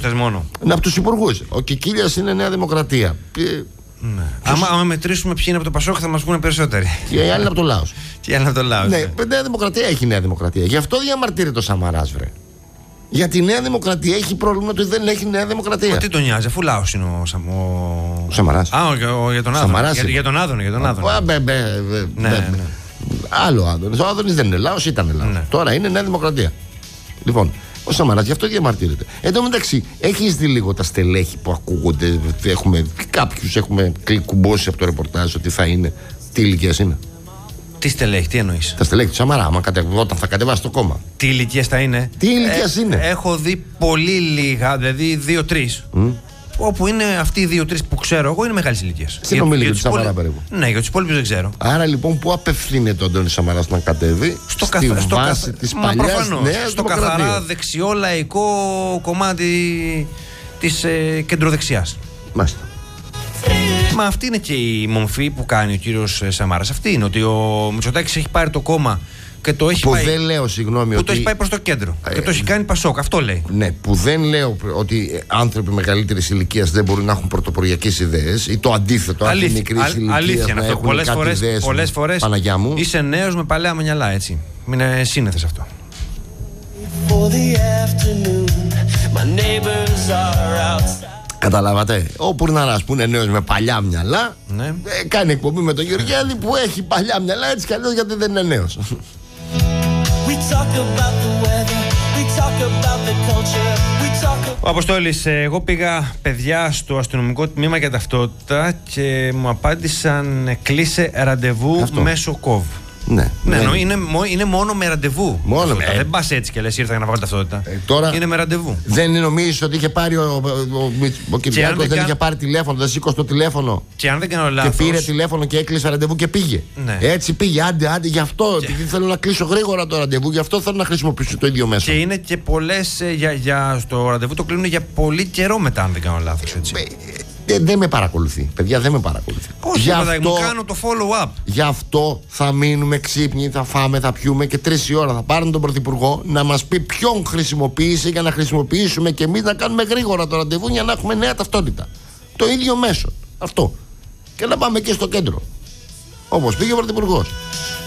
θες μόνο? Από τους υπουργούς. Ο Κικίλιας είναι Νέα Δημοκρατία. Ναι. Άμα μετρήσουμε ποιοι είναι από το Πασόκ, θα μας πούνε περισσότεροι. Και οι άλλοι από το Λάος. Και οι άλλοι από το Λάος. Ναι, Νέα Δημοκρατία έχει Νέα Δημοκρατία. Γι' αυτό διαμαρτύρεται ο Σαμαράς, βρε. Γιατί η Νέα Δημοκρατία έχει πρόβλημα ότι δεν έχει Νέα Δημοκρατία. Τι τον νοιάζει, αφού Λάος είναι ο Σαμαράς. Για τον Άδωνη. Για τον Άδωνη. Ναι. Άλλο Άδωνης. Ο Άδωνης δεν είναι Λάος, ήταν Λάος. Ναι. Τώρα είναι Νέα Δημοκρατία. Λοιπόν, ο Σαμαράς γι' αυτό διαμαρτύρεται. Εν τω μεταξύ, έχεις δει λίγο τα στελέχη που ακούγονται? Κάποιους έχουμε κουμπώσει από το ρεπορτάζ ότι θα είναι. Τι ηλικίας είναι? Τι στελέχη, τι εννοείς? Τα στελέχη του Σαμαρά, όταν θα κατεβάσει το κόμμα. Τι ηλικίας θα είναι? Τι ηλικίας είναι? Έχω δει πολύ λίγα, δηλαδή 2-3. Όπου είναι αυτοί οι 2-3 που ξέρω εγώ είναι μεγάλης ηλικίας. Στην ομιλία του Σαμαρά περίπου. Ναι, για τους υπόλοιπους δεν ξέρω. Άρα λοιπόν, πού απευθύνεται ο Αντώνης Σαμαράς να κατέβει? Στη βάση της παλιάς Νέας στο Δημοκρατίας. καθαρά δεξιό λαϊκό κομμάτι της κεντροδεξιάς. Μάλιστα. Μα αυτή είναι και η μορφή που κάνει ο κύριος Σαμάρας. Αυτή είναι, ότι ο Μητσοτάκης έχει πάρει το κόμμα και το έχει που πάει. Δεν λέω, συγγνώμη, που ότι... το έχει πάει προς το κέντρο και το έχει κάνει Πασόκ. Αυτό λέει. Ναι, που δεν λέω ότι άνθρωποι μεγαλύτερης ηλικίας δεν μπορούν να έχουν πρωτοποριακές ιδέες ή το αντίθετο. Αλήθεια, μικρής ηλικίας να έχουν πολλές φορές Παναγιά μου. είσαι νέος με παλαιά μυαλά, έτσι. Είναι σύνηθες αυτό. Καταλάβατε. Ο Πουρναράς που είναι νέος με παλιά μυαλά, ναι. Κάνει εκπομπή με τον Γεωργιάδη που έχει παλιά μυαλά, έτσι κι αλλιώς, γιατί δεν είναι νέος. Ο Αποστόλης, εγώ πήγα παιδιά στο αστυνομικό τμήμα για ταυτότητα και μου απάντησαν κλείσε ραντεβού μέσω κόβ. Ναι. Είναι μόνο με ραντεβού. Δεν πας έτσι και λες ήρθα για να βγάλω ταυτότητα. Τώρα είναι με ραντεβού. Δεν νομίζεις ότι είχε πάρει ο Κυριάκος, δεν είχε πάρει τηλέφωνο, δεν σήκωσε το τηλέφωνο. Και αν δεν κάνω λάθος. Και πήρε τηλέφωνο και έκλεισε ραντεβού και πήγε. Ναι. Έτσι πήγε, άντε, γι' αυτό. Επειδή θέλω να κλείσω γρήγορα το ραντεβού, γι' αυτό θέλω να χρησιμοποιήσω το ίδιο μέσο. Και είναι και πολλές στο ραντεβού το κλείνουν για πολύ καιρό μετά, αν δεν κάνω λάθος. Δεν με παρακολουθεί. Παιδιά, δεν με παρακολουθεί. Όχι, μου κάνω το follow-up. Γι' αυτό θα μείνουμε ξύπνοι, θα φάμε, θα πιούμε και 3 η ώρα θα πάρουν τον Πρωθυπουργό να μας πει ποιον χρησιμοποίησε για να χρησιμοποιήσουμε και εμείς να κάνουμε γρήγορα το ραντεβού για να έχουμε νέα ταυτότητα. Το ίδιο μέσο. Αυτό. Και να πάμε και στο κέντρο. Όπως πήγε ο Πρωθυπουργός.